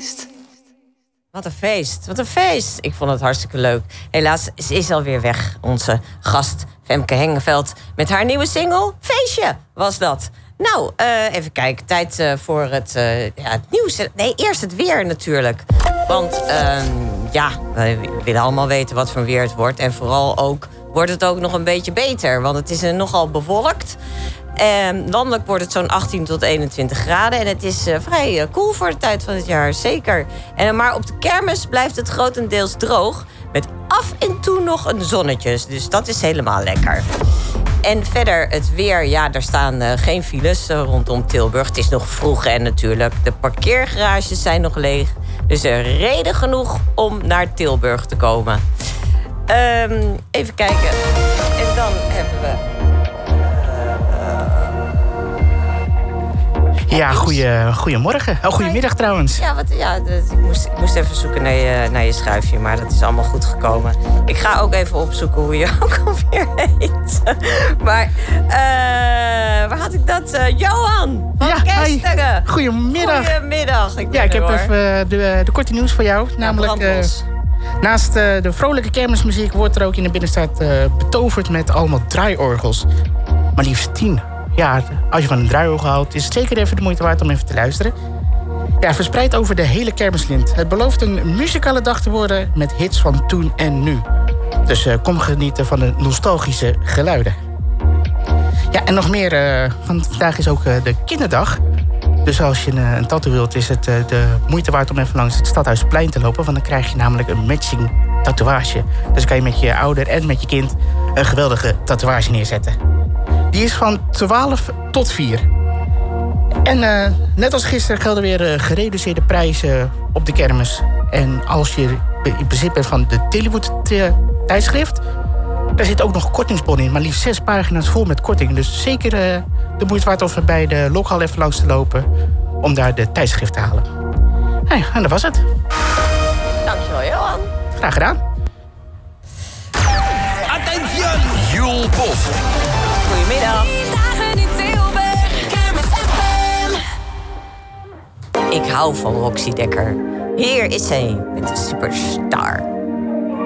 feest. Wat een feest, wat een feest. Ik vond het hartstikke leuk. Helaas, ze is alweer weg, onze gast Femke Hengeveld. Met haar nieuwe single, Feestje, was dat. Nou, even kijken. Tijd voor het nieuws. Nee, eerst het weer natuurlijk. Want we willen allemaal weten wat voor weer het wordt. En vooral ook, wordt het ook nog een beetje beter. Want het is nogal bewolkt. Landelijk wordt het zo'n 18 tot 21 graden. En het is vrij koel voor de tijd van het jaar, zeker. Maar op de kermis blijft het grotendeels droog. Met af en toe nog een zonnetje. Dus dat is helemaal lekker. En verder het weer, ja, daar staan geen files rondom Tilburg. Het is nog vroeg en natuurlijk de parkeergarages zijn nog leeg. Dus er reden genoeg om naar Tilburg te komen. Even kijken. En dan hebben we... Ja, goedemorgen. Goedemiddag trouwens. Ik moest even zoeken naar je schuifje, maar dat is allemaal goed gekomen. Ik ga ook even opzoeken hoe je ook alweer heet. Maar, waar had ik dat? Johan van Kesteren. Goedemiddag. Goedemiddag. Ik heb even de korte nieuws voor jou. Namelijk, naast de vrolijke kermismuziek wordt er ook in de binnenstad betoverd met allemaal draaiorgels. Maar liefst 10. Ja, als je van een draaiorgel houdt, is het zeker even de moeite waard om even te luisteren. Ja, verspreid over de hele kermislint. Het belooft een muzikale dag te worden met hits van toen en nu. Dus kom genieten van de nostalgische geluiden. Ja, en nog meer. Vandaag is ook de kinderdag. Dus als je een tattoo wilt, is het de moeite waard om even langs het Stadhuisplein te lopen. Want dan krijg je namelijk een matching tatoeage. Dus kan je met je ouder en met je kind een geweldige tatoeage neerzetten. Die is van 12 tot 4. En net als gisteren gelden weer gereduceerde prijzen op de kermis. En als je in bezit bent van de Telewood tijdschrift, daar zit ook nog kortingsbon in. Maar liefst 6 pagina's vol met korting. Dus zeker de moeite waard om bij de lokhal even langs te lopen om daar de tijdschrift te halen. Hey, en dat was het. Dankjewel, Johan. Graag gedaan. Attention, Jules Bos. Goedemiddag. Ik hou van Roxy Dekker. Hier is zij met de Superstar.